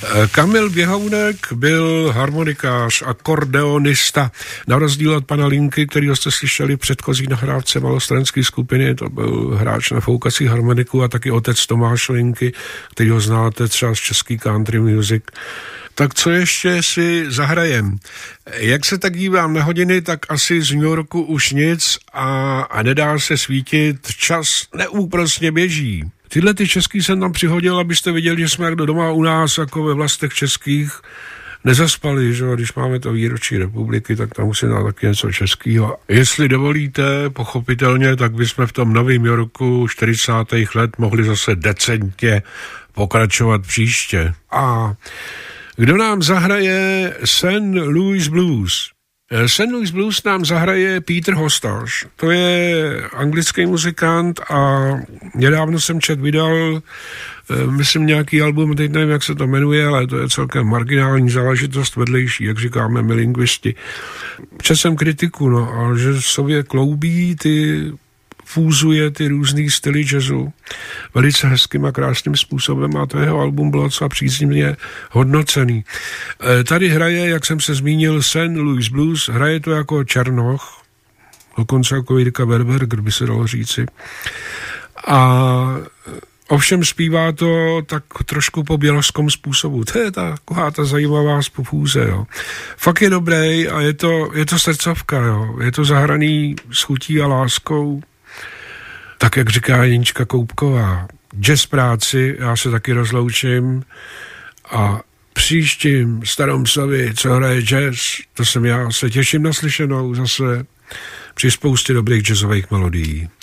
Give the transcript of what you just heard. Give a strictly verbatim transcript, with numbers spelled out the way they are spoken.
Kamil Běhounek byl harmonikář, akordeonista. Na rozdíl od pana Linky, kterýho jste slyšeli v předchozí nahrávce malostranské skupiny, to byl hráč na foukací harmoniku a taky otec Tomáš Linky, kterýho znáte třeba z český country music. Tak co ještě si zahrajem? Jak se tak dívám na hodiny, tak asi z New Yorku už nic a, a nedá se svítit, čas neúprosně běží. Tyhle ty český jsem tam přihodil, abyste viděli, že jsme jak doma u nás, jako ve vlastech českých, nezaspali, že když máme to výročí republiky, tak tam musí dát taky něco českého. Jestli dovolíte, pochopitelně, tak bychom v tom Novém Yorku čtyřicátých let mohli zase decentně pokračovat příště. A kdo nám zahraje Saint Louis Blues? Saint Louis Blues nám zahraje Peter Hostage. To je anglický muzikant a nedávno jsem čet vydal, myslím, nějaký album, teď nevím, jak se to jmenuje, ale to je celkem marginální záležitost vedlejší, jak říkáme my lingvisti. Čet jsem kritiku, no, a že sobě kloubí ty fúzuje ty různý styly jazzu velice hezkým a krásným způsobem a to jeho album bylo docela příznivě hodnocený. Tady hraje, jak jsem se zmínil, Saint Louis Blues, hraje to jako Černoch, dokonce jako Jirka Berberger, by se dalo říci. A ovšem zpívá to tak trošku po běloskom způsobu. To je taková ta zajímavá fúze, jo. Fakt je dobrý a je to, je to srdcovka, jo. Je to zahraný s chutí a láskou. Tak, jak říká Jenička Koupková, jazz práci, já se taky rozloučím a příštím starom sovi, co hraje jazz, to jsem já, se těším na slyšenou zase při spoustě dobrých jazzových melodií.